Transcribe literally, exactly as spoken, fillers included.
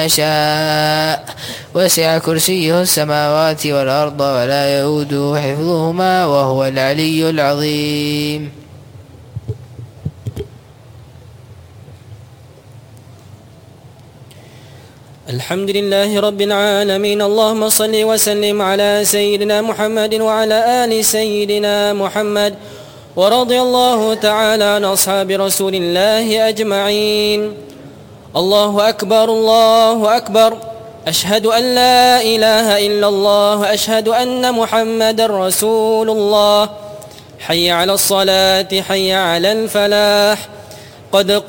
شاء وسع كرسيه السماوات والأرض ولا يؤوده حفظهما وهو العلي العظيم. الحمد لله رب العالمين. اللهم صل وسلم على سيدنا محمد وعلى آل سيدنا محمد، ورضي الله تعالى عن أصحاب رسول الله أجمعين. الله أكبر الله أكبر، أشهد أن لا إله إلا الله، أشهد أن محمد رسول الله. حي على الصلاة، حي على الفلاح، قد